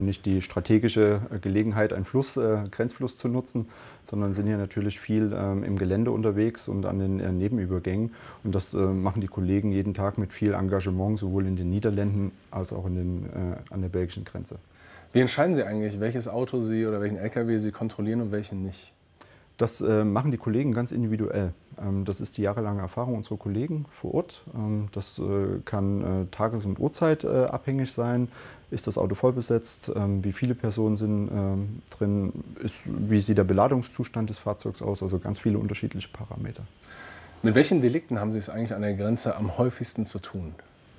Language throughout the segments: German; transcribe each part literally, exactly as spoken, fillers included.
Nicht die strategische Gelegenheit, einen Fluss, äh, Grenzfluss zu nutzen, sondern sind hier natürlich viel ähm, im Gelände unterwegs und an den äh, Nebenübergängen. Und das äh, machen die Kollegen jeden Tag mit viel Engagement, sowohl in den Niederlanden als auch in den, äh, an der belgischen Grenze. Wie entscheiden Sie eigentlich, welches Auto Sie oder welchen L K W Sie kontrollieren und welchen nicht? Das äh, machen die Kollegen ganz individuell. Ähm, das ist die jahrelange Erfahrung unserer Kollegen vor Ort. Ähm, das äh, kann äh, Tages- und Uhrzeit äh, abhängig sein. Ist das Auto voll besetzt? Ähm, wie viele Personen sind ähm, drin? Ist, wie sieht der Beladungszustand des Fahrzeugs aus? Also ganz viele unterschiedliche Parameter. Mit welchen Delikten haben Sie es eigentlich an der Grenze am häufigsten zu tun?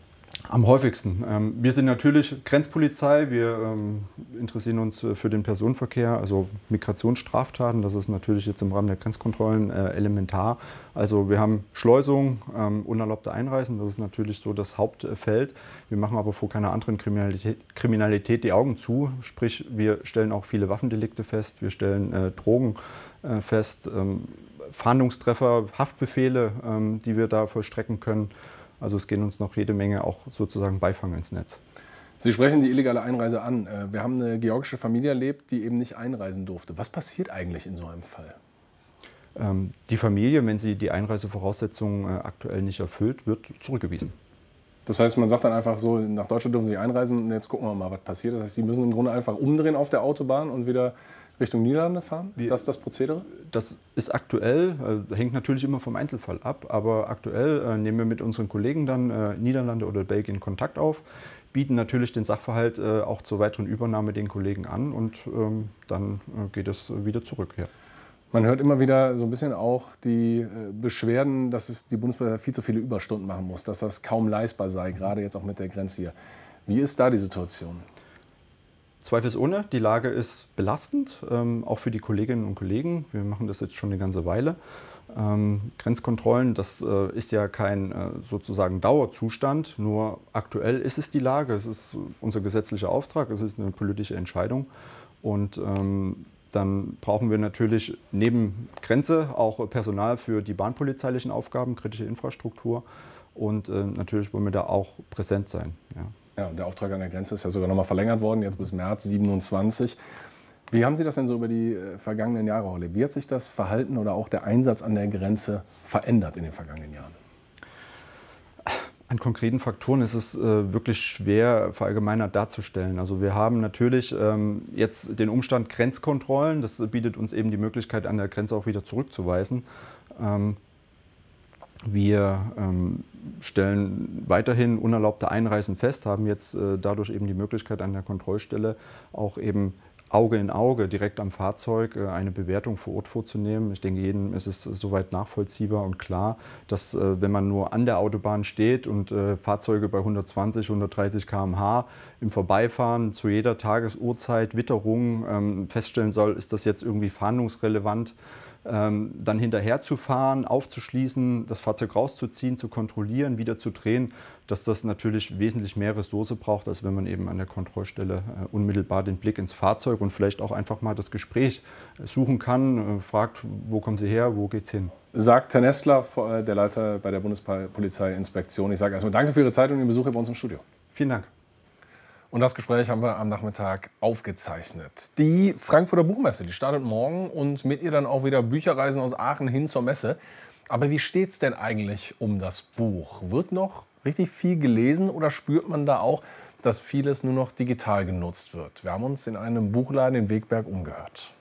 Am häufigsten. Ähm, wir sind natürlich Grenzpolizei, wir ähm, interessieren uns für den Personenverkehr, also Migrationsstraftaten, das ist natürlich jetzt im Rahmen der Grenzkontrollen äh, elementar. Also wir haben Schleusung, ähm, unerlaubte Einreisen, das ist natürlich so das Hauptfeld. Wir machen aber vor keiner anderen Kriminalität, Kriminalität die Augen zu, sprich wir stellen auch viele Waffendelikte fest, wir stellen äh, Drogen äh, fest, ähm, Fahndungstreffer, Haftbefehle, ähm, die wir da vollstrecken können. Also es gehen uns noch jede Menge auch sozusagen Beifang ins Netz. Sie sprechen die illegale Einreise an. Wir haben eine georgische Familie erlebt, die eben nicht einreisen durfte. Was passiert eigentlich in so einem Fall? Ähm, die Familie, wenn sie die Einreisevoraussetzungen äh, aktuell nicht erfüllt, wird zurückgewiesen. Das heißt, man sagt dann einfach so, nach Deutschland dürfen sie einreisen und jetzt gucken wir mal, was passiert. Das heißt, sie müssen im Grunde einfach umdrehen auf der Autobahn und wieder Richtung Niederlande fahren? Ist das das Prozedere? Das ist aktuell, äh, hängt natürlich immer vom Einzelfall ab, aber aktuell äh, nehmen wir mit unseren Kollegen dann äh, Niederlande oder Belgien Kontakt auf, bieten natürlich den Sachverhalt äh, auch zur weiteren Übernahme den Kollegen an und ähm, dann äh, geht es wieder zurück. Ja. Man hört immer wieder so ein bisschen auch die äh, Beschwerden, dass die Bundespolizei viel zu viele Überstunden machen muss, dass das kaum leistbar sei, gerade jetzt auch mit der Grenze hier. Wie ist da die Situation? Zweifelsohne, die Lage ist belastend, ähm, auch für die Kolleginnen und Kollegen. Wir machen das jetzt schon eine ganze Weile. Ähm, Grenzkontrollen, das äh, ist ja kein äh, sozusagen Dauerzustand, nur aktuell ist es die Lage. Es ist unser gesetzlicher Auftrag, es ist eine politische Entscheidung. Und ähm, dann brauchen wir natürlich neben Grenze auch Personal für die bahnpolizeilichen Aufgaben, kritische Infrastruktur. Und äh, natürlich wollen wir da auch präsent sein. Ja. Ja, der Auftrag an der Grenze ist ja sogar noch mal verlängert worden, jetzt bis März siebenundzwanzig. Wie haben Sie das denn so über die äh, vergangenen Jahre erlebt? Wie hat sich das Verhalten oder auch der Einsatz an der Grenze verändert in den vergangenen Jahren? An konkreten Faktoren ist es äh, wirklich schwer verallgemeinert darzustellen. Also wir haben natürlich ähm, jetzt den Umstand Grenzkontrollen. Das bietet uns eben die Möglichkeit, an der Grenze auch wieder zurückzuweisen. Ähm, Wir ähm, stellen weiterhin unerlaubte Einreisen fest, haben jetzt äh, dadurch eben die Möglichkeit an der Kontrollstelle auch eben Auge in Auge direkt am Fahrzeug äh, eine Bewertung vor Ort vorzunehmen. Ich denke, jedem ist es soweit nachvollziehbar und klar, dass äh, wenn man nur an der Autobahn steht und äh, Fahrzeuge bei hundertzwanzig, hundertdreißig Kilometer pro Stunde im Vorbeifahren zu jeder Tagesuhrzeit, Witterung ähm, feststellen soll, ist das jetzt irgendwie fahndungsrelevant, Ähm, dann hinterher zu fahren, aufzuschließen, das Fahrzeug rauszuziehen, zu kontrollieren, wieder zu drehen, dass das natürlich wesentlich mehr Ressource braucht, als wenn man eben an der Kontrollstelle äh, unmittelbar den Blick ins Fahrzeug und vielleicht auch einfach mal das Gespräch äh, suchen kann, äh, fragt, wo kommen Sie her, wo geht's hin? Sagt Herr Nestler, der Leiter bei der Bundespolizeiinspektion. Ich sage erstmal danke für Ihre Zeit und Ihren Besuch hier bei uns im Studio. Vielen Dank. Und das Gespräch haben wir am Nachmittag aufgezeichnet. Die Frankfurter Buchmesse, die startet morgen und mit ihr dann auch wieder Bücherreisen aus Aachen hin zur Messe. Aber wie steht es denn eigentlich um das Buch? Wird noch richtig viel gelesen oder spürt man da auch, dass vieles nur noch digital genutzt wird? Wir haben uns in einem Buchladen in Wegberg umgehört.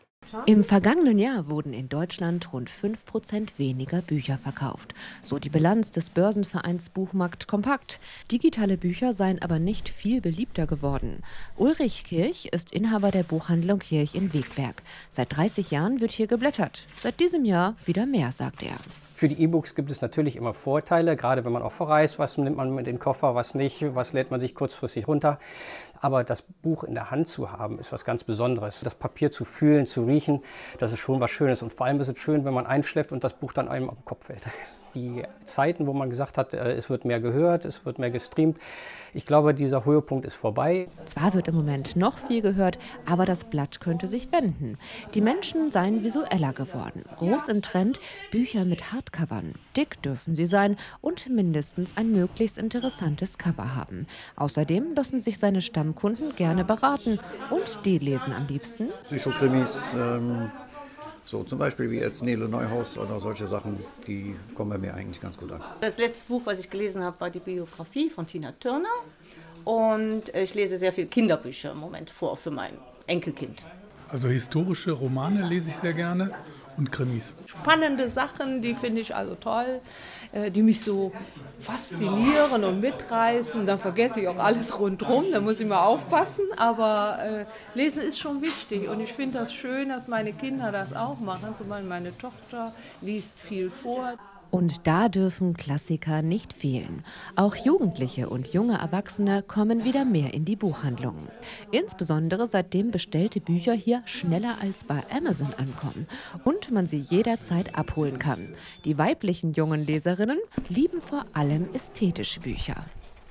Im vergangenen Jahr wurden in Deutschland rund fünf Prozent weniger Bücher verkauft. So die Bilanz des Börsenvereins Buchmarkt Kompakt. Digitale Bücher seien aber nicht viel beliebter geworden. Ulrich Kirch ist Inhaber der Buchhandlung Kirch in Wegberg. Seit dreißig Jahren wird hier geblättert. Seit diesem Jahr wieder mehr, sagt er. Für die E-Books gibt es natürlich immer Vorteile, gerade wenn man auch verreist, was nimmt man mit in den Koffer, was nicht, was lädt man sich kurzfristig runter. Aber das Buch in der Hand zu haben, ist was ganz Besonderes. Das Papier zu fühlen, zu riechen, das ist schon was Schönes. Und vor allem ist es schön, wenn man einschläft und das Buch dann einem auf den Kopf fällt. Die Zeiten, wo man gesagt hat, es wird mehr gehört, es wird mehr gestreamt, ich glaube, dieser Höhepunkt ist vorbei. Zwar wird im Moment noch viel gehört, aber das Blatt könnte sich wenden. Die Menschen seien visueller geworden. Groß im Trend Bücher mit Hardcover. Softcovern. Dick dürfen sie sein und mindestens ein möglichst interessantes Cover haben. Außerdem lassen sich seine Stammkunden gerne beraten und die lesen am liebsten Psychokrimis, ähm, so zum Beispiel wie jetzt Nele Neuhaus oder solche Sachen, die kommen bei mir eigentlich ganz gut an. Das letzte Buch, was ich gelesen habe, war die Biografie von Tina Turner. Und ich lese sehr viele Kinderbücher im Moment vor für mein Enkelkind. Also historische Romane lese ich sehr gerne und Krimis. Spannende Sachen, die finde ich also toll, die mich so faszinieren und mitreißen. Dann vergesse ich auch alles rundherum, da muss ich mal aufpassen. Aber äh, Lesen ist schon wichtig und ich finde das schön, dass meine Kinder das auch machen. Zum Beispiel meine Tochter liest viel vor. Und da dürfen Klassiker nicht fehlen. Auch Jugendliche und junge Erwachsene kommen wieder mehr in die Buchhandlungen. Insbesondere seitdem bestellte Bücher hier schneller als bei Amazon ankommen und man sie jederzeit abholen kann. Die weiblichen jungen Leserinnen lieben vor allem ästhetische Bücher.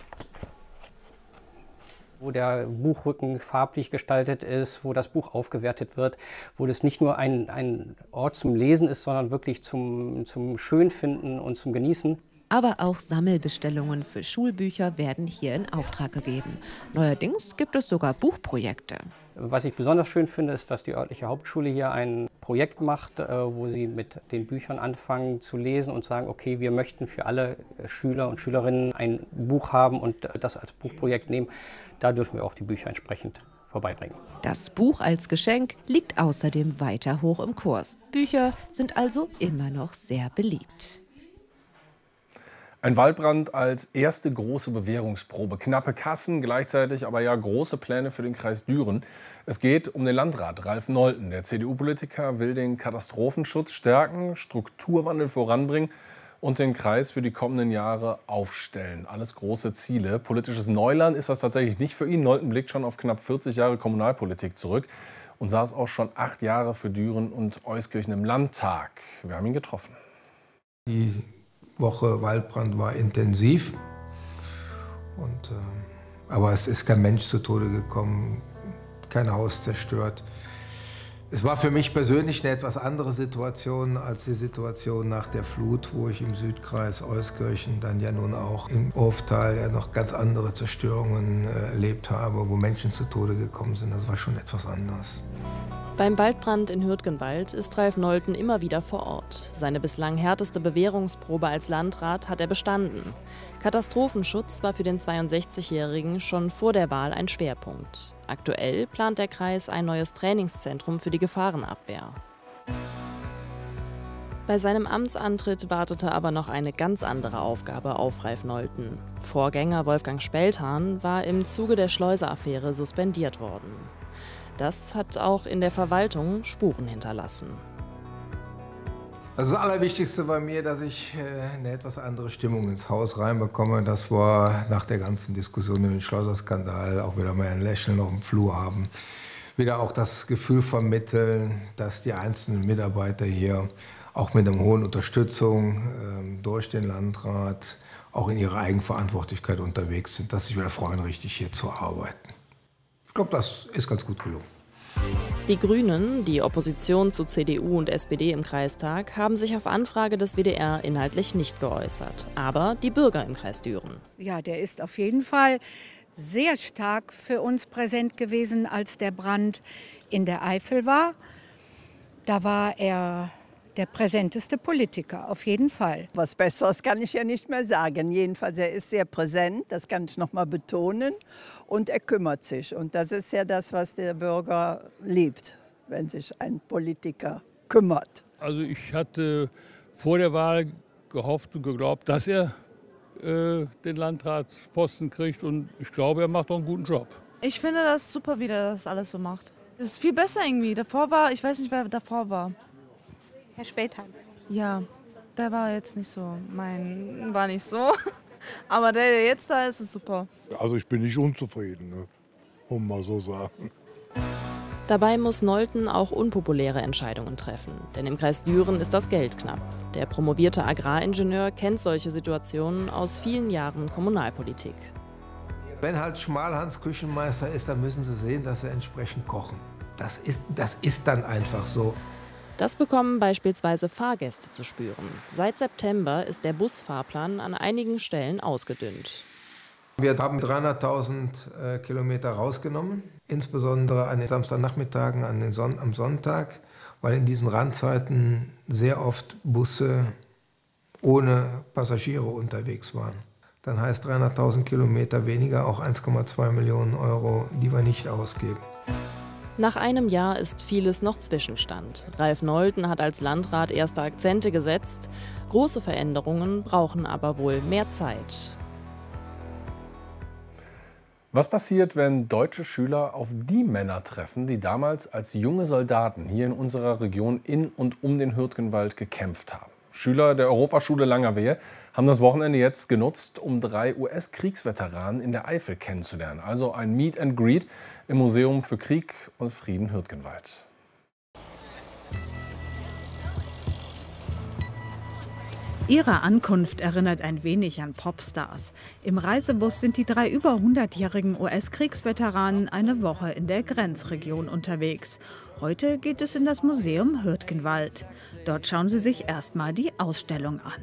Wo der Buchrücken farblich gestaltet ist, wo das Buch aufgewertet wird, wo das nicht nur ein, ein Ort zum Lesen ist, sondern wirklich zum, zum Schönfinden und zum Genießen. Aber auch Sammelbestellungen für Schulbücher werden hier in Auftrag gegeben. Neuerdings gibt es sogar Buchprojekte. Was ich besonders schön finde, ist, dass die örtliche Hauptschule hier ein Projekt macht, wo sie mit den Büchern anfangen zu lesen und sagen, okay, wir möchten für alle Schüler und Schülerinnen ein Buch haben und das als Buchprojekt nehmen. Da dürfen wir auch die Bücher entsprechend vorbeibringen. Das Buch als Geschenk liegt außerdem weiter hoch im Kurs. Bücher sind also immer noch sehr beliebt. Ein Waldbrand als erste große Bewährungsprobe. Knappe Kassen, gleichzeitig aber ja große Pläne für den Kreis Düren. Es geht um den Landrat Ralf Nolten. Der C D U-Politiker will den Katastrophenschutz stärken, Strukturwandel voranbringen und den Kreis für die kommenden Jahre aufstellen. Alles große Ziele. Politisches Neuland ist das tatsächlich nicht für ihn. Nolten blickt schon auf knapp vierzig Jahre Kommunalpolitik zurück und saß auch schon acht Jahre für Düren und Euskirchen im Landtag. Wir haben ihn getroffen. Die Woche Waldbrand war intensiv, und, äh, aber es ist kein Mensch zu Tode gekommen, kein Haus zerstört. Es war für mich persönlich eine etwas andere Situation als die Situation nach der Flut, wo ich im Südkreis Euskirchen, dann ja nun auch im Urftal ja noch ganz andere Zerstörungen äh, erlebt habe, wo Menschen zu Tode gekommen sind. Das war schon etwas anders. Beim Waldbrand in Hürtgenwald ist Ralf Nolten immer wieder vor Ort. Seine bislang härteste Bewährungsprobe als Landrat hat er bestanden. Katastrophenschutz war für den zweiundsechzigjährigen schon vor der Wahl ein Schwerpunkt. Aktuell plant der Kreis ein neues Trainingszentrum für die Gefahrenabwehr. Bei seinem Amtsantritt wartete aber noch eine ganz andere Aufgabe auf Ralf Nolten. Vorgänger Wolfgang Spelthahn war im Zuge der Schleuser-Affäre suspendiert worden. Das hat auch in der Verwaltung Spuren hinterlassen. Also das Allerwichtigste war mir, dass ich eine etwas andere Stimmung ins Haus reinbekomme. Das war nach der ganzen Diskussion um den Schleuser-Skandal auch wieder mal ein Lächeln auf dem Flur haben. Wieder auch das Gefühl vermitteln, dass die einzelnen Mitarbeiter hier auch mit einer hohen Unterstützung äh, durch den Landrat auch in ihrer Eigenverantwortlichkeit unterwegs sind, dass sich wieder freuen, richtig hier zu arbeiten. Ich glaube, das ist ganz gut gelungen. Die Grünen, die Opposition zu C D U und S P D im Kreistag, haben sich auf Anfrage des W D R inhaltlich nicht geäußert. Aber die Bürger im Kreis Düren. Ja, der ist auf jeden Fall sehr stark für uns präsent gewesen, als der Brand in der Eifel war. Da war er der präsenteste Politiker, auf jeden Fall. Was Besseres kann ich ja nicht mehr sagen. Jedenfalls, er ist sehr präsent, das kann ich noch mal betonen. Und er kümmert sich. Und das ist ja das, was der Bürger liebt, wenn sich ein Politiker kümmert. Also ich hatte vor der Wahl gehofft und geglaubt, dass er äh, den Landratsposten kriegt. Und ich glaube, er macht auch einen guten Job. Ich finde das super, wie er das alles so macht. Das ist viel besser irgendwie. Davor war, ich weiß nicht, wer davor war. Herr Spelthahn. Ja, der war jetzt nicht so, mein war nicht so. Aber der, der jetzt da ist, ist super. Also ich bin nicht unzufrieden, ne? Um mal so sagen. Dabei muss Nolten auch unpopuläre Entscheidungen treffen. Denn im Kreis Düren ist das Geld knapp. Der promovierte Agraringenieur kennt solche Situationen aus vielen Jahren Kommunalpolitik. Wenn halt Schmalhans Küchenmeister ist, dann müssen Sie sehen, dass Sie entsprechend kochen. Das ist, das ist dann einfach so. Das bekommen beispielsweise Fahrgäste zu spüren. Seit September ist der Busfahrplan an einigen Stellen ausgedünnt. Wir haben dreihunderttausend äh, Kilometer rausgenommen, insbesondere an den Samstagnachmittagen, an den Son am Sonntag, weil in diesen Randzeiten sehr oft Busse ohne Passagiere unterwegs waren. Dann heißt dreihunderttausend Kilometer weniger auch eins Komma zwei Millionen Euro, die wir nicht ausgeben. Nach einem Jahr ist vieles noch Zwischenstand. Ralf Nolten hat als Landrat erste Akzente gesetzt. Große Veränderungen brauchen aber wohl mehr Zeit. Was passiert, wenn deutsche Schüler auf die Männer treffen, die damals als junge Soldaten hier in unserer Region in und um den Hürtgenwald gekämpft haben? Schüler der Europaschule Langerwehe haben das Wochenende jetzt genutzt, um drei U S-Kriegsveteranen in der Eifel kennenzulernen. Also ein Meet and Greet im Museum für Krieg und Frieden Hürtgenwald. Ihre Ankunft erinnert ein wenig an Popstars. Im Reisebus sind die drei über hundertjährigen U S-Kriegsveteranen eine Woche in der Grenzregion unterwegs. Heute geht es in das Museum Hürtgenwald. Dort schauen sie sich erstmal die Ausstellung an.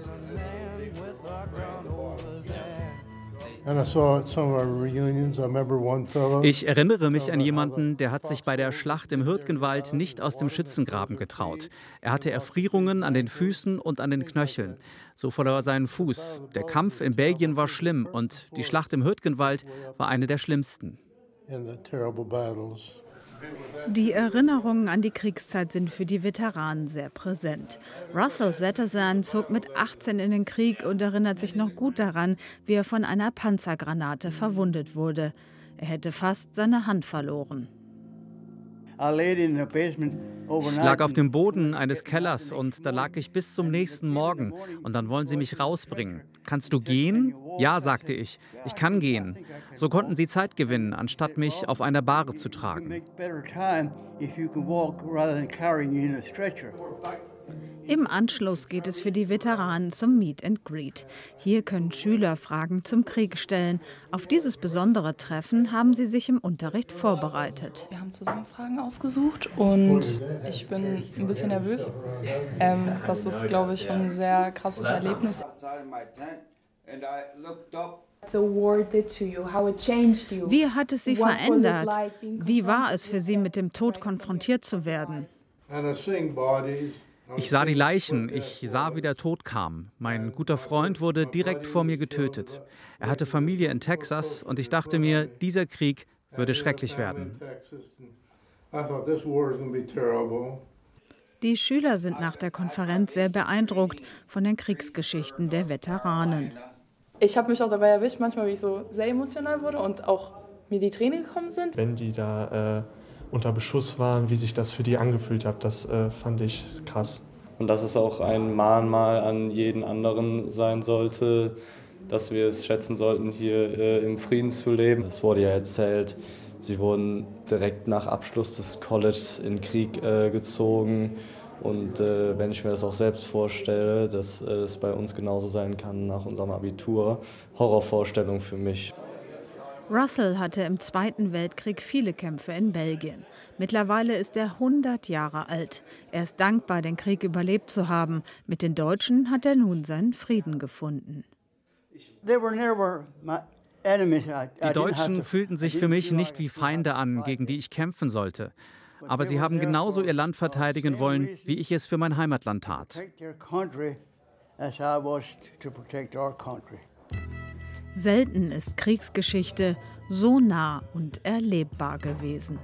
Ich erinnere mich an jemanden, der hat sich bei der Schlacht im Hürtgenwald nicht aus dem Schützengraben getraut. Er hatte Erfrierungen an den Füßen und an den Knöcheln. So verlor er seinen Fuß. Der Kampf in Belgien war schlimm und die Schlacht im Hürtgenwald war eine der schlimmsten. Die Erinnerungen an die Kriegszeit sind für die Veteranen sehr präsent. Russell Zettersan zog mit achtzehn in den Krieg und erinnert sich noch gut daran, wie er von einer Panzergranate verwundet wurde. Er hätte fast seine Hand verloren. Ich lag auf dem Boden eines Kellers und da lag ich bis zum nächsten Morgen. Und dann wollen sie mich rausbringen. Kannst du gehen? Ja, sagte ich. Ich kann gehen. So konnten sie Zeit gewinnen, anstatt mich auf einer Bahre zu tragen. Im Anschluss geht es für die Veteranen zum Meet and Greet. Hier können Schüler Fragen zum Krieg stellen. Auf dieses besondere Treffen haben sie sich im Unterricht vorbereitet. Wir haben zusammen Fragen ausgesucht und ich bin ein bisschen nervös. Ähm, das ist, glaube ich, schon ein sehr krasses Erlebnis. Wie hat es Sie verändert? Wie war es für Sie, mit dem Tod konfrontiert zu werden? Ich sah die Leichen, ich sah, wie der Tod kam. Mein guter Freund wurde direkt vor mir getötet. Er hatte Familie in Texas und ich dachte mir, dieser Krieg würde schrecklich werden. Die Schüler sind nach der Konferenz sehr beeindruckt von den Kriegsgeschichten der Veteranen. Ich habe mich auch dabei erwischt, manchmal, wie ich so sehr emotional wurde und auch mir die Tränen gekommen sind. Wenn die da äh unter Beschuss waren, wie sich das für die angefühlt hat, das äh, fand ich krass. Und dass es auch ein Mahnmal an jeden anderen sein sollte, dass wir es schätzen sollten, hier äh, im Frieden zu leben. Es wurde ja erzählt, sie wurden direkt nach Abschluss des Colleges in den Krieg äh, gezogen. Und äh, wenn ich mir das auch selbst vorstelle, dass äh, es bei uns genauso sein kann nach unserem Abitur, Horrorvorstellung für mich. Russell hatte im Zweiten Weltkrieg viele Kämpfe in Belgien. Mittlerweile ist er hundert Jahre alt. Er ist dankbar, den Krieg überlebt zu haben. Mit den Deutschen hat er nun seinen Frieden gefunden. Die Deutschen fühlten sich für mich nicht wie Feinde an, gegen die ich kämpfen sollte. Aber sie haben genauso ihr Land verteidigen wollen, wie ich es für mein Heimatland tat. Selten ist Kriegsgeschichte so nah und erlebbar gewesen.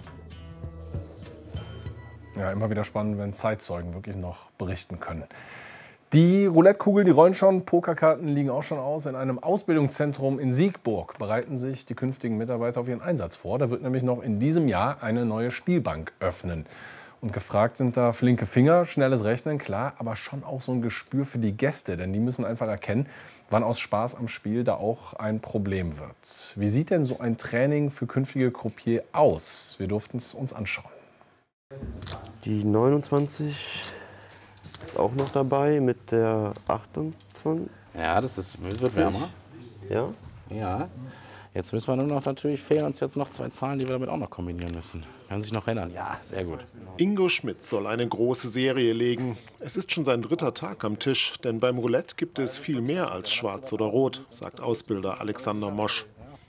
Ja, immer wieder spannend, wenn Zeitzeugen wirklich noch berichten können. Die Roulette-Kugeln, die rollen schon, Pokerkarten liegen auch schon aus. In einem Ausbildungszentrum in Siegburg bereiten sich die künftigen Mitarbeiter auf ihren Einsatz vor. Da wird nämlich noch in diesem Jahr eine neue Spielbank öffnen. Und gefragt sind da flinke Finger, schnelles Rechnen, klar, aber schon auch so ein Gespür für die Gäste. Denn die müssen einfach erkennen, wann aus Spaß am Spiel da auch ein Problem wird. Wie sieht denn so ein Training für künftige Croupier aus? Wir durften es uns anschauen. Die neunundzwanzig ist auch noch dabei mit der achtundzwanzig. Ja, das ist, wird wärmer. Ja? Ja. Jetzt müssen wir nur noch, natürlich fehlen uns jetzt noch zwei Zahlen, die wir damit auch noch kombinieren müssen. Können Sie sich noch erinnern? Ja, sehr gut. Ingo Schmidt soll eine große Serie legen. Es ist schon sein dritter Tag am Tisch, denn beim Roulette gibt es viel mehr als Schwarz oder Rot, sagt Ausbilder Alexander Mosch.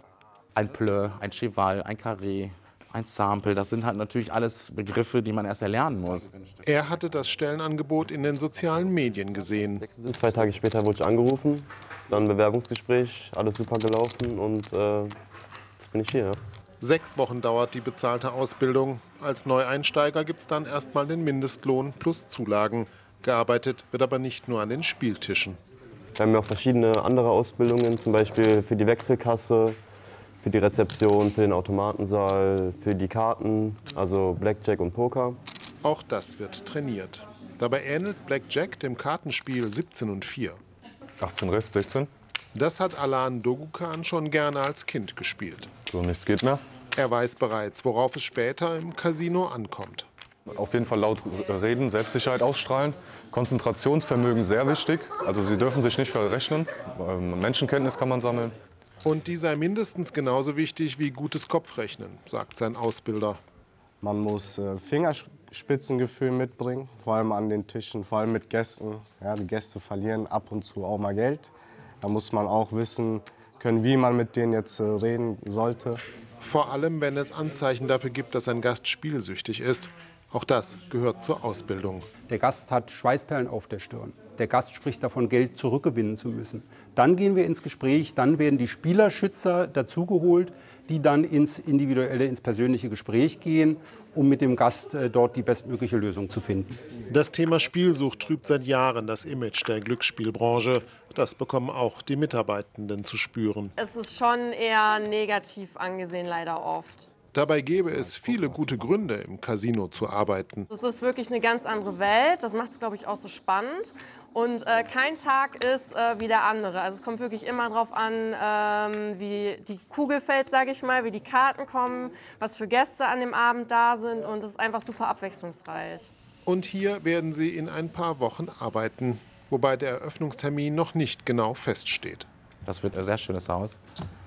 Ein Pleu, ein Cheval, ein Carré, ein Sample, das sind halt natürlich alles Begriffe, die man erst erlernen muss. Er hatte das Stellenangebot in den sozialen Medien gesehen. Zwei Tage später wurde ich angerufen, dann ein Bewerbungsgespräch, alles super gelaufen und äh, jetzt bin ich hier. Sechs Wochen dauert die bezahlte Ausbildung. Als Neueinsteiger gibt es dann erstmal den Mindestlohn plus Zulagen. Gearbeitet wird aber nicht nur an den Spieltischen. Wir haben ja auch verschiedene andere Ausbildungen, zum Beispiel für die Wechselkasse, für die Rezeption, für den Automatensaal, für die Karten, also Blackjack und Poker. Auch das wird trainiert. Dabei ähnelt Blackjack dem Kartenspiel siebzehn und vier. achtzehn Rest, sechzehn. Das hat Alan Dogukan schon gerne als Kind gespielt. So, nichts geht mehr. Er weiß bereits, worauf es später im Casino ankommt. Auf jeden Fall laut reden, Selbstsicherheit ausstrahlen. Konzentrationsvermögen sehr wichtig. Also Sie dürfen sich nicht verrechnen. Menschenkenntnis kann man sammeln. Und die sei mindestens genauso wichtig wie gutes Kopfrechnen, sagt sein Ausbilder. Man muss äh, Fingerspitzengefühl mitbringen, vor allem an den Tischen, vor allem mit Gästen. Ja, die Gäste verlieren ab und zu auch mal Geld. Da muss man auch wissen können, wie man mit denen jetzt äh, reden sollte. Vor allem, wenn es Anzeichen dafür gibt, dass ein Gast spielsüchtig ist. Auch das gehört zur Ausbildung. Der Gast hat Schweißperlen auf der Stirn. Der Gast spricht davon, Geld zurückgewinnen zu müssen. Dann gehen wir ins Gespräch, dann werden die Spielerschützer dazugeholt, die dann ins individuelle, ins persönliche Gespräch gehen, um mit dem Gast äh, dort die bestmögliche Lösung zu finden. Das Thema Spielsucht trübt seit Jahren das Image der Glücksspielbranche. Das bekommen auch die Mitarbeitenden zu spüren. Es ist schon eher negativ angesehen, leider oft. Dabei gäbe es viele gute Gründe, im Casino zu arbeiten. Es ist wirklich eine ganz andere Welt. Das macht es, glaube ich, auch so spannend. Und äh, kein Tag ist äh, wie der andere. Also es kommt wirklich immer darauf an, ähm, wie die Kugel fällt, sage ich mal, wie die Karten kommen, was für Gäste an dem Abend da sind. Und es ist einfach super abwechslungsreich. Und hier werden sie in ein paar Wochen arbeiten, wobei der Eröffnungstermin noch nicht genau feststeht. Das wird ein sehr schönes Haus.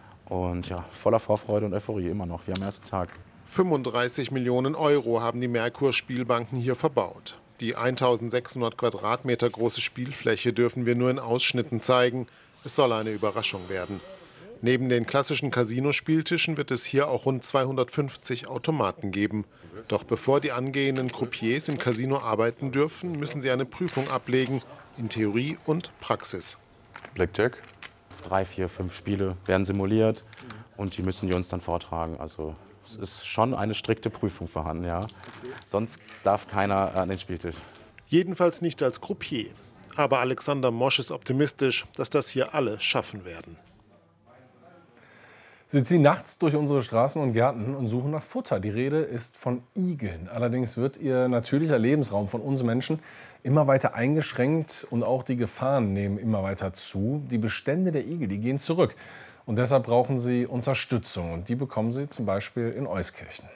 Und ja, voller Vorfreude und Euphorie immer noch, wie am ersten Tag. fünfunddreißig Millionen Euro haben die Merkur-Spielbanken hier verbaut. Die eintausendsechshundert Quadratmeter große Spielfläche dürfen wir nur in Ausschnitten zeigen. Es soll eine Überraschung werden. Neben den klassischen Casino-Spieltischen wird es hier auch rund zweihundertfünfzig Automaten geben. Doch bevor die angehenden Croupiers im Casino arbeiten dürfen, müssen sie eine Prüfung ablegen in Theorie und Praxis. Blackjack? Drei, vier, fünf Spiele werden simuliert und die müssen die uns dann vortragen. Also es ist schon eine strikte Prüfung vorhanden, ja. Sonst darf keiner an den Spieltisch. Jedenfalls nicht als Croupier. Aber Alexander Mosch ist optimistisch, dass das hier alle schaffen werden. Sie ziehen nachts durch unsere Straßen und Gärten und suchen nach Futter. Die Rede ist von Igeln. Allerdings wird ihr natürlicher Lebensraum von uns Menschen immer weiter eingeschränkt und auch die Gefahren nehmen immer weiter zu. Die Bestände der Igel, die gehen zurück. Und deshalb brauchen sie Unterstützung. Und die bekommen sie zum Beispiel in Euskirchen.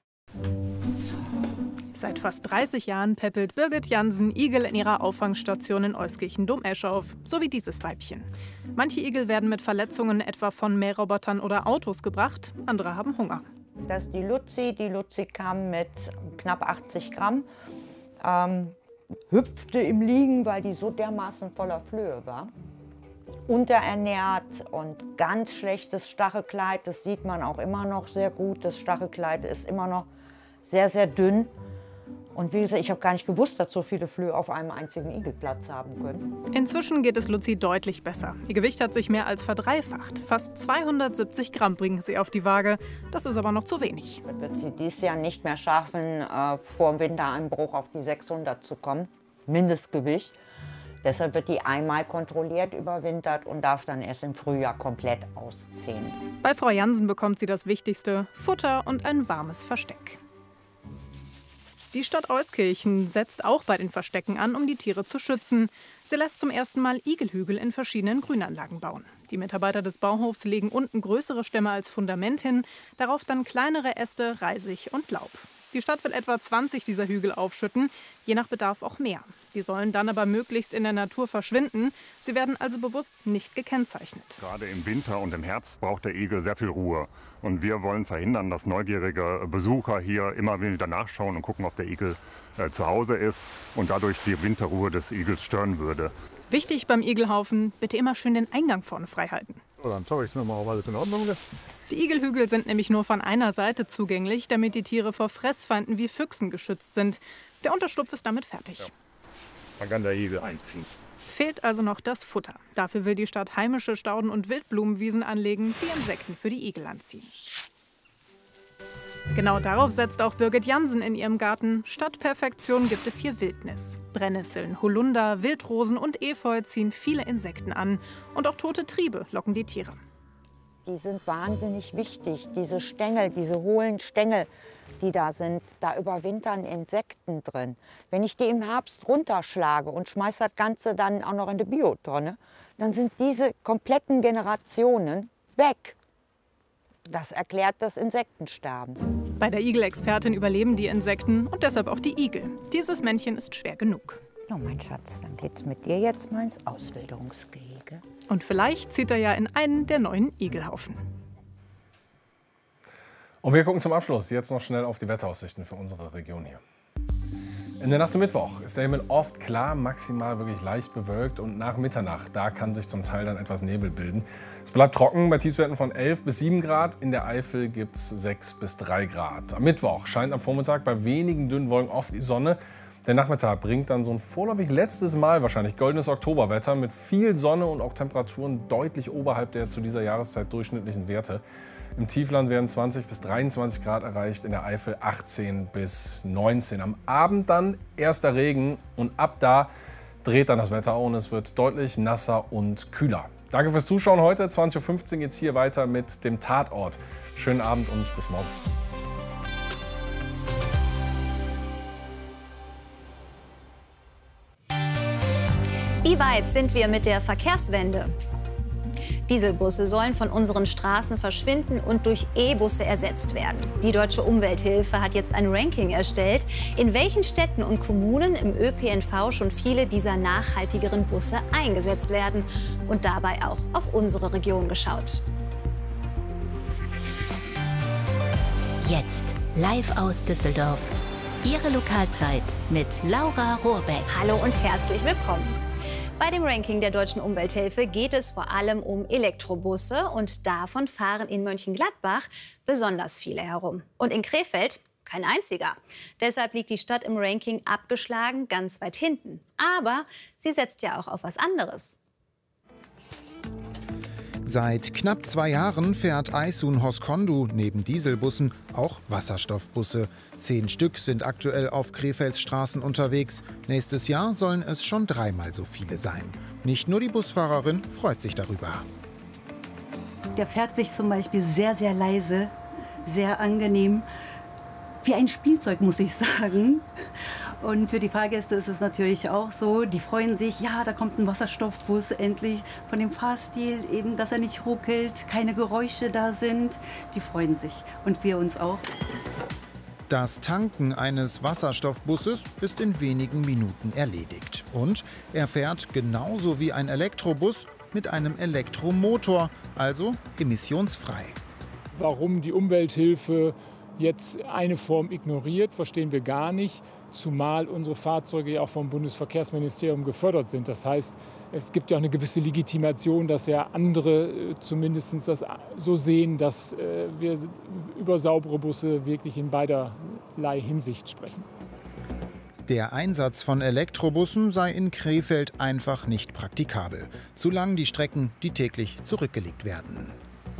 Seit fast dreißig Jahren päppelt Birgit Jansen Igel in ihrer Auffangstation in Euskirchen-Domesch auf, so wie dieses Weibchen. Manche Igel werden mit Verletzungen etwa von Mährrobotern oder Autos gebracht, andere haben Hunger. Das ist die Luzi. Die Luzi kam mit knapp achtzig Gramm, ähm, hüpfte im Liegen, weil die so dermaßen voller Flöhe war. Unterernährt und ganz schlechtes Stachelkleid, das sieht man auch immer noch sehr gut. Das Stachelkleid ist immer noch sehr, sehr dünn. Und wie gesagt, ich habe gar nicht gewusst, dass so viele Flöhe auf einem einzigen Igel Platz haben können. Inzwischen geht es Luzi deutlich besser. Ihr Gewicht hat sich mehr als verdreifacht. Fast zweihundertsiebzig Gramm bringen sie auf die Waage. Das ist aber noch zu wenig. Das wird sie dieses Jahr nicht mehr schaffen, äh, vor dem Wintereinbruch auf die sechshundert zu kommen. Mindestgewicht. Deshalb wird die einmal kontrolliert überwintert und darf dann erst im Frühjahr komplett ausziehen. Bei Frau Jansen bekommt sie das Wichtigste: Futter und ein warmes Versteck. Die Stadt Euskirchen setzt auch bei den Verstecken an, um die Tiere zu schützen. Sie lässt zum ersten Mal Igelhügel in verschiedenen Grünanlagen bauen. Die Mitarbeiter des Bauhofs legen unten größere Stämme als Fundament hin, darauf dann kleinere Äste, Reisig und Laub. Die Stadt will etwa zwanzig dieser Hügel aufschütten, je nach Bedarf auch mehr. Die sollen dann aber möglichst in der Natur verschwinden. Sie werden also bewusst nicht gekennzeichnet. Gerade im Winter und im Herbst braucht der Igel sehr viel Ruhe. Und wir wollen verhindern, dass neugierige Besucher hier immer wieder nachschauen und gucken, ob der Igel äh, zu Hause ist und dadurch die Winterruhe des Igels stören würde. Wichtig beim Igelhaufen, bitte immer schön den Eingang vorne frei halten. So, dann schaue ich mir mal, ob alles in Ordnung ist. Die Igelhügel sind nämlich nur von einer Seite zugänglich, damit die Tiere vor Fressfeinden wie Füchsen geschützt sind. Der Unterschlupf ist damit fertig. Ja. Dann kann der Igel einziehen. Fehlt also noch das Futter. Dafür will die Stadt heimische Stauden- und Wildblumenwiesen anlegen, die Insekten für die Igel anziehen. Genau darauf setzt auch Birgit Jansen in ihrem Garten. Statt Perfektion gibt es hier Wildnis. Brennnesseln, Holunder, Wildrosen und Efeu ziehen viele Insekten an. Und auch tote Triebe locken die Tiere. Die sind wahnsinnig wichtig. Diese Stängel, diese hohlen Stängel, die da sind, da überwintern Insekten drin. Wenn ich die im Herbst runterschlage und schmeiße das Ganze dann auch noch in die Biotonne, dann sind diese kompletten Generationen weg. Das erklärt das Insektensterben. Bei der Igelexpertin überleben die Insekten und deshalb auch die Igel. Dieses Männchen ist schwer genug. Oh, mein Schatz, dann geht's mit dir jetzt mal ins Auswilderungsgehege. Und vielleicht zieht er ja in einen der neuen Igelhaufen. Und wir gucken zum Abschluss jetzt noch schnell auf die Wetteraussichten für unsere Region hier. In der Nacht zum Mittwoch ist der Himmel oft klar, maximal wirklich leicht bewölkt und nach Mitternacht, da kann sich zum Teil dann etwas Nebel bilden. Es bleibt trocken bei Tiefstwerten von elf bis sieben Grad, in der Eifel gibt es sechs bis drei Grad. Am Mittwoch scheint am Vormittag bei wenigen dünnen Wolken oft die Sonne. Der Nachmittag bringt dann so ein vorläufig letztes Mal wahrscheinlich goldenes Oktoberwetter mit viel Sonne und auch Temperaturen deutlich oberhalb der zu dieser Jahreszeit durchschnittlichen Werte. Im Tiefland werden zwanzig bis dreiundzwanzig Grad erreicht, in der Eifel achtzehn bis neunzehn. Am Abend dann erster Regen und ab da dreht dann das Wetter und es wird deutlich nasser und kühler. Danke fürs Zuschauen heute. zwanzig Uhr fünfzehn geht es hier weiter mit dem Tatort. Schönen Abend und bis morgen. Wie weit sind wir mit der Verkehrswende? Dieselbusse sollen von unseren Straßen verschwinden und durch E-Busse ersetzt werden. Die Deutsche Umwelthilfe hat jetzt ein Ranking erstellt, in welchen Städten und Kommunen im Ö P N V schon viele dieser nachhaltigeren Busse eingesetzt werden und dabei auch auf unsere Region geschaut. Jetzt live aus Düsseldorf. Ihre Lokalzeit mit Laura Rohrbeck. Hallo und herzlich willkommen. Bei dem Ranking der Deutschen Umwelthilfe geht es vor allem um Elektrobusse und davon fahren in Mönchengladbach besonders viele herum. Und in Krefeld kein einziger. Deshalb liegt die Stadt im Ranking abgeschlagen ganz weit hinten. Aber sie setzt ja auch auf was anderes. Seit knapp zwei Jahren fährt Aysun Hoskondu neben Dieselbussen auch Wasserstoffbusse. Zehn Stück sind aktuell auf Krefelds Straßen unterwegs. Nächstes Jahr sollen es schon dreimal so viele sein. Nicht nur die Busfahrerin freut sich darüber. Der fährt sich zum Beispiel sehr, sehr leise, sehr angenehm. Wie ein Spielzeug, muss ich sagen. Und für die Fahrgäste ist es natürlich auch so, die freuen sich, ja, da kommt ein Wasserstoffbus endlich, von dem Fahrstil eben, dass er nicht ruckelt, keine Geräusche da sind. Die freuen sich und wir uns auch. Das Tanken eines Wasserstoffbusses ist in wenigen Minuten erledigt. Und er fährt genauso wie ein Elektrobus mit einem Elektromotor, also emissionsfrei. Warum die Umwelthilfe jetzt eine Form ignoriert, verstehen wir gar nicht. Zumal unsere Fahrzeuge ja auch vom Bundesverkehrsministerium gefördert sind. Das heißt, es gibt ja auch eine gewisse Legitimation, dass ja andere zumindest das so sehen, dass wir über saubere Busse wirklich in beiderlei Hinsicht sprechen. Der Einsatz von Elektrobussen sei in Krefeld einfach nicht praktikabel. Zu lang die Strecken, die täglich zurückgelegt werden.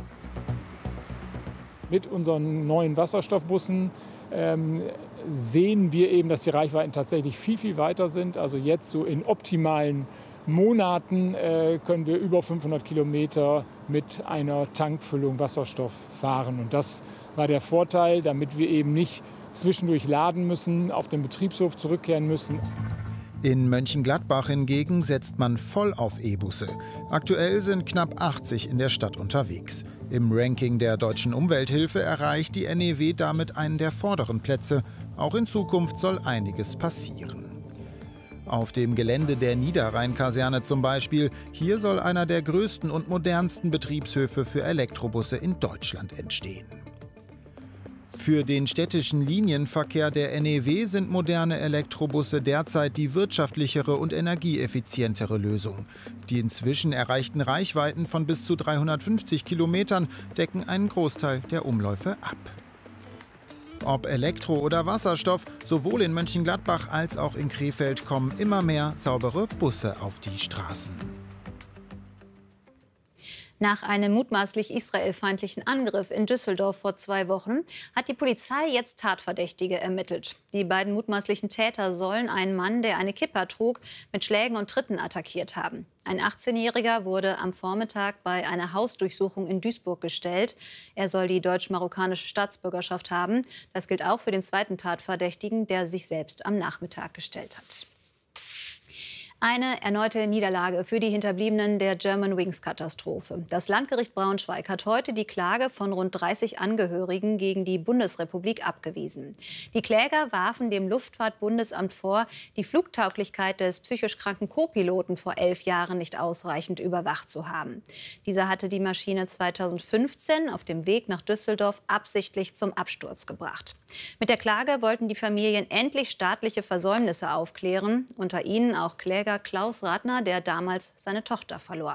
Mit unseren neuen Wasserstoffbussen ähm, sehen wir eben, dass die Reichweiten tatsächlich viel, viel weiter sind. Also jetzt so in optimalen Monaten äh, können wir über fünfhundert Kilometer mit einer Tankfüllung Wasserstoff fahren. Und das war der Vorteil, damit wir eben nicht zwischendurch laden müssen, auf den Betriebshof zurückkehren müssen. In Mönchengladbach hingegen setzt man voll auf E-Busse. Aktuell sind knapp achtzig in der Stadt unterwegs. Im Ranking der Deutschen Umwelthilfe erreicht die N E W damit einen der vorderen Plätze. Auch in Zukunft soll einiges passieren. Auf dem Gelände der Niederrhein-Kaserne zum Beispiel. Hier soll einer der größten und modernsten Betriebshöfe für Elektrobusse in Deutschland entstehen. Für den städtischen Linienverkehr der N E W sind moderne Elektrobusse derzeit die wirtschaftlichere und energieeffizientere Lösung. Die inzwischen erreichten Reichweiten von bis zu dreihundertfünfzig Kilometern decken einen Großteil der Umläufe ab. Ob Elektro- oder Wasserstoff, sowohl in Mönchengladbach als auch in Krefeld kommen immer mehr saubere Busse auf die Straßen. Nach einem mutmaßlich israelfeindlichen Angriff in Düsseldorf vor zwei Wochen hat die Polizei jetzt Tatverdächtige ermittelt. Die beiden mutmaßlichen Täter sollen einen Mann, der eine Kippa trug, mit Schlägen und Tritten attackiert haben. Ein achtzehnjähriger wurde am Vormittag bei einer Hausdurchsuchung in Duisburg gestellt. Er soll die deutsch-marokkanische Staatsbürgerschaft haben. Das gilt auch für den zweiten Tatverdächtigen, der sich selbst am Nachmittag gestellt hat. Eine erneute Niederlage für die Hinterbliebenen der Germanwings-Katastrophe. Das Landgericht Braunschweig hat heute die Klage von rund dreißig Angehörigen gegen die Bundesrepublik abgewiesen. Die Kläger warfen dem Luftfahrtbundesamt vor, die Flugtauglichkeit des psychisch kranken Co-Piloten vor elf Jahren nicht ausreichend überwacht zu haben. Dieser hatte die Maschine zweitausendfünfzehn auf dem Weg nach Düsseldorf absichtlich zum Absturz gebracht. Mit der Klage wollten die Familien endlich staatliche Versäumnisse aufklären, unter ihnen auch Kläger Klaus Rathner, der damals seine Tochter verlor.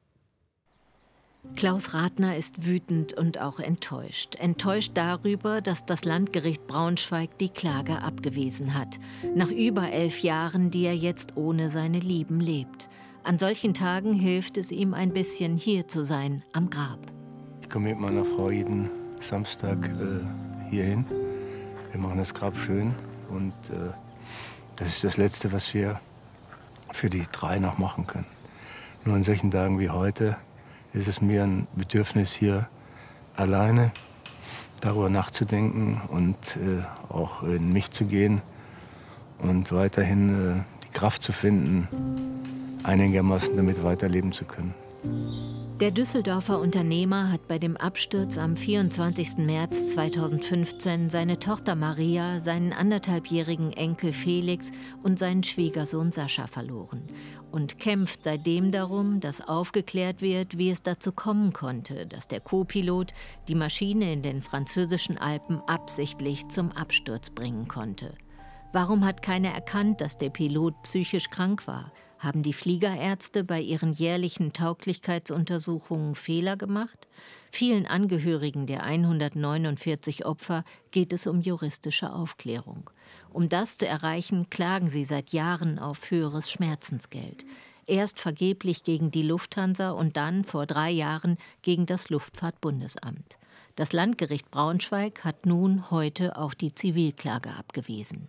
Klaus Rathner ist wütend und auch enttäuscht. Enttäuscht darüber, dass das Landgericht Braunschweig die Klage abgewiesen hat. Nach über elf Jahren, die er jetzt ohne seine Lieben lebt. An solchen Tagen hilft es ihm ein bisschen, hier zu sein, am Grab. Ich komme mit meiner Frau jeden Samstag äh, hierhin. Wir machen das Grab schön und äh, das ist das Letzte, was wir für die drei noch machen können. Nur an solchen Tagen wie heute ist es mir ein Bedürfnis, hier alleine darüber nachzudenken und äh, auch in mich zu gehen und weiterhin äh, die Kraft zu finden, einigermaßen damit weiterleben zu können. Der Düsseldorfer Unternehmer hat bei dem Absturz am vierundzwanzigsten März zweitausendfünfzehn seine Tochter Maria, seinen anderthalbjährigen Enkel Felix und seinen Schwiegersohn Sascha verloren und kämpft seitdem darum, dass aufgeklärt wird, wie es dazu kommen konnte, dass der Co-Pilot die Maschine in den französischen Alpen absichtlich zum Absturz bringen konnte. Warum hat keiner erkannt, dass der Pilot psychisch krank war? Haben die Fliegerärzte bei ihren jährlichen Tauglichkeitsuntersuchungen Fehler gemacht? Vielen Angehörigen der hundertneunundvierzig Opfer geht es um juristische Aufklärung. Um das zu erreichen, klagen sie seit Jahren auf höheres Schmerzensgeld. Erst vergeblich gegen die Lufthansa und dann vor drei Jahren gegen das Luftfahrtbundesamt. Das Landgericht Braunschweig hat nun heute auch die Zivilklage abgewiesen.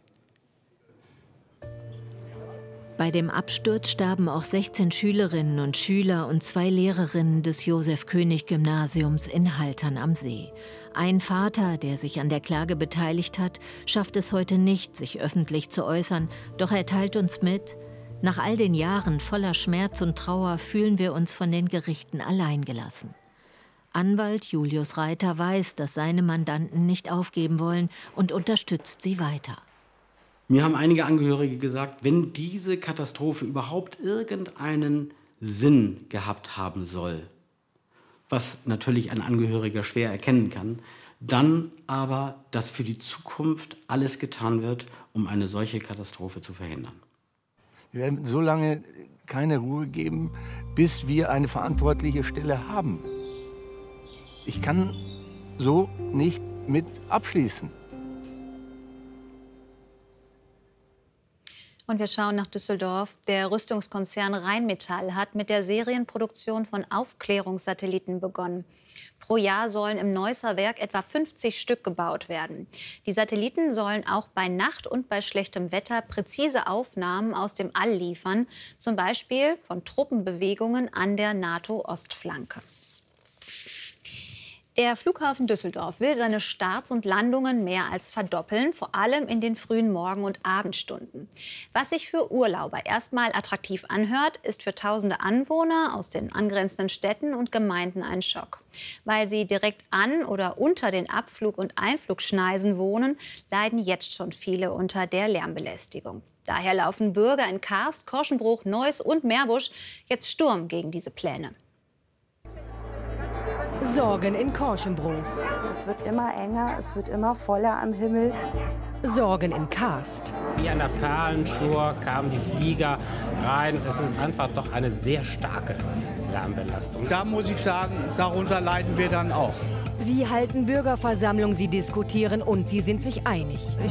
Bei dem Absturz starben auch sechzehn Schülerinnen und Schüler und zwei Lehrerinnen des Josef-König-Gymnasiums in Haltern am See. Ein Vater, der sich an der Klage beteiligt hat, schafft es heute nicht, sich öffentlich zu äußern. Doch er teilt uns mit: Nach all den Jahren voller Schmerz und Trauer fühlen wir uns von den Gerichten alleingelassen. Anwalt Julius Reiter weiß, dass seine Mandanten nicht aufgeben wollen und unterstützt sie weiter. Mir haben einige Angehörige gesagt, wenn diese Katastrophe überhaupt irgendeinen Sinn gehabt haben soll, was natürlich ein Angehöriger schwer erkennen kann, dann aber, dass für die Zukunft alles getan wird, um eine solche Katastrophe zu verhindern. Wir werden so lange keine Ruhe geben, bis wir eine verantwortliche Stelle haben. Ich kann so nicht mit abschließen. Und wir schauen nach Düsseldorf. Der Rüstungskonzern Rheinmetall hat mit der Serienproduktion von Aufklärungssatelliten begonnen. Pro Jahr sollen im Neusser Werk etwa fünfzig Stück gebaut werden. Die Satelliten sollen auch bei Nacht und bei schlechtem Wetter präzise Aufnahmen aus dem All liefern, zum Beispiel von Truppenbewegungen an der NATO-Ostflanke. Der Flughafen Düsseldorf will seine Starts und Landungen mehr als verdoppeln, vor allem in den frühen Morgen- und Abendstunden. Was sich für Urlauber erstmal attraktiv anhört, ist für tausende Anwohner aus den angrenzenden Städten und Gemeinden ein Schock. Weil sie direkt an oder unter den Abflug- und Einflugschneisen wohnen, leiden jetzt schon viele unter der Lärmbelästigung. Daher laufen Bürger in Karst, Korschenbruch, Neuss und Meerbusch jetzt Sturm gegen diese Pläne. Sorgen in Korschenbruch. Es wird immer enger, es wird immer voller am Himmel. Sorgen in Karst. Wie an der Perlenschur kamen die Flieger rein. Es ist einfach doch eine sehr starke Lärmbelastung. Da muss ich sagen, darunter leiden wir dann auch. Sie halten Bürgerversammlung, sie diskutieren und sie sind sich einig. Ich